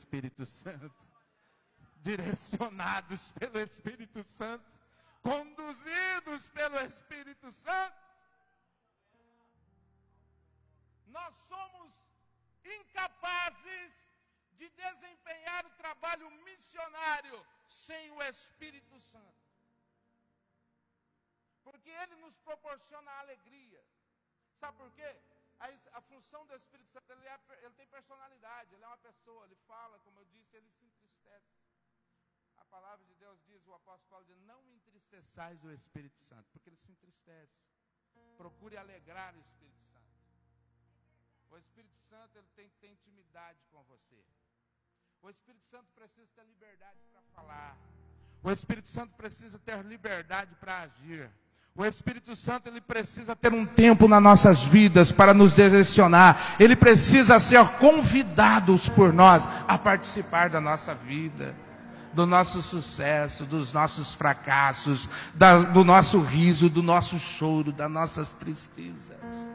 Espírito Santo, direcionados pelo Espírito Santo, conduzidos pelo Espírito Santo. Nós somos incapazes de desempenhar o trabalho missionário sem o Espírito Santo. Porque ele nos proporciona alegria. Sabe por quê? A função do Espírito Santo, ele tem personalidade, ele é uma pessoa, ele fala, como eu disse, ele se entristece. A palavra de Deus diz, o apóstolo Paulo diz, não entristeçais o Espírito Santo, porque ele se entristece. Procure alegrar o Espírito Santo. O Espírito Santo, ele tem que ter intimidade com você. O Espírito Santo precisa ter liberdade para falar. O Espírito Santo precisa ter liberdade para agir. O Espírito Santo, ele precisa ter um tempo nas nossas vidas para nos direcionar. Ele precisa ser convidado por nós a participar da nossa vida, do nosso sucesso, dos nossos fracassos, do nosso riso, do nosso choro, das nossas tristezas.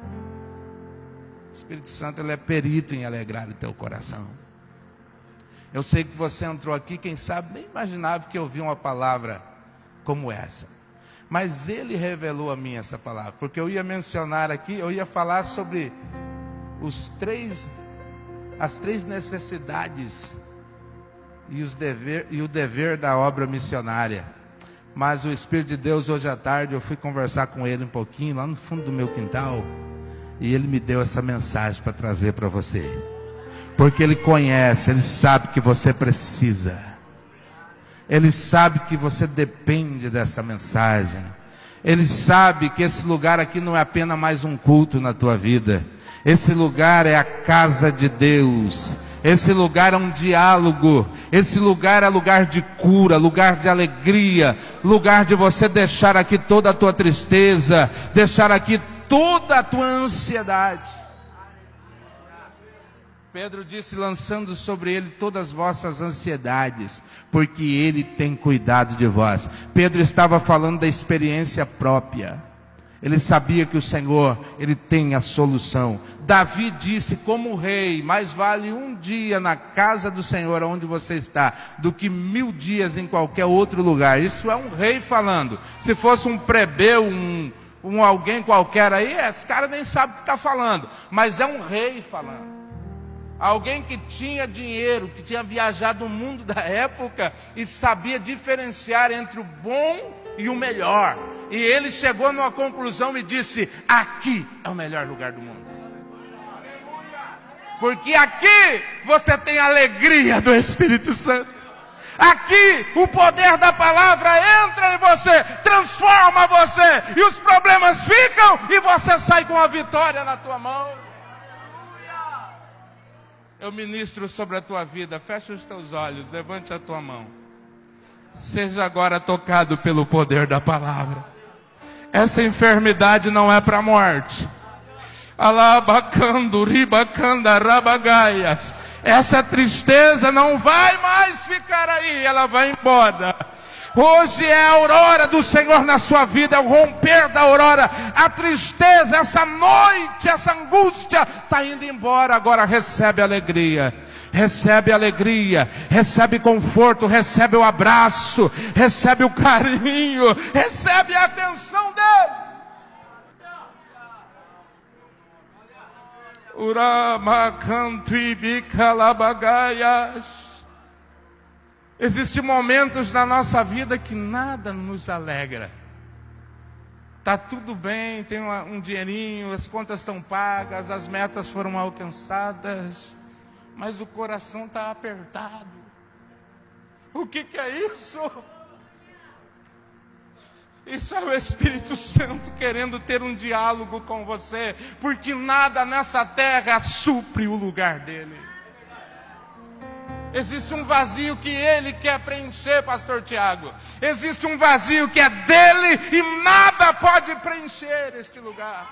O Espírito Santo, ele é perito em alegrar o teu coração. Eu sei que você entrou aqui, quem sabe, nem imaginava que eu ouvi uma palavra como essa. Mas ele revelou a mim essa palavra, porque eu ia mencionar aqui, eu ia falar sobre as três necessidades e o dever da obra missionária. Mas o Espírito de Deus, hoje à tarde, eu fui conversar com ele um pouquinho, lá no fundo do meu quintal, e ele me deu essa mensagem para trazer para você. Porque ele conhece, ele sabe que você precisa. Ele sabe que você depende dessa mensagem. Ele sabe que esse lugar aqui não é apenas mais um culto na tua vida. Esse lugar é a casa de Deus. Esse lugar é um diálogo. Esse lugar é lugar de cura, lugar de alegria, lugar de você deixar aqui toda a tua tristeza, deixar aqui toda a tua ansiedade. Pedro disse, lançando sobre ele todas as vossas ansiedades, porque ele tem cuidado de vós. Pedro estava falando da experiência própria. Ele sabia que o Senhor, ele tem a solução. Davi disse, como rei, mais vale um dia na casa do Senhor, onde você está, do que 1000 dias em qualquer outro lugar. Isso é um rei falando. Se fosse um plebeu, alguém qualquer aí, esse cara nem sabe o que está falando. Mas é um rei falando. Alguém que tinha dinheiro, que tinha viajado o mundo da época e sabia diferenciar entre o bom e o melhor. E ele chegou numa conclusão e disse, aqui é o melhor lugar do mundo. Porque aqui você tem a alegria do Espírito Santo. Aqui o poder da palavra entra em você, transforma você, e os problemas ficam e você sai com a vitória na tua mão. Eu ministro sobre a tua vida. Fecha os teus olhos, levante a tua mão. Seja agora tocado pelo poder da palavra. Essa enfermidade não é para a morte. Alabacando, ribacanda, rabagaias. Essa tristeza não vai mais ficar aí, ela vai embora. Hoje é a aurora do Senhor na sua vida, é o romper da aurora. A tristeza, essa noite, essa angústia está indo embora. Agora recebe alegria, recebe conforto, recebe o abraço, recebe o carinho, recebe a atenção dele. Uramacantuibicalabagaias. Existem momentos na nossa vida que nada nos alegra. Está tudo bem, tem um dinheirinho, as contas estão pagas, as metas foram alcançadas, mas o coração está apertado. O que é isso? Isso é o Espírito Santo querendo ter um diálogo com você, porque nada nessa terra supre o lugar dele. Existe um vazio que ele quer preencher, pastor Tiago. Existe um vazio que é dele e nada pode preencher este lugar.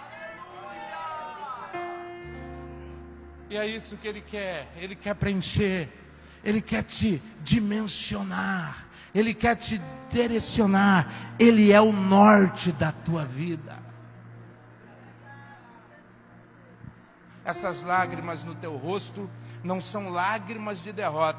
E é isso que ele quer preencher. Ele quer te dimensionar. Ele quer te direcionar. Ele é o norte da tua vida. Essas lágrimas no teu rosto não são lágrimas de derrota,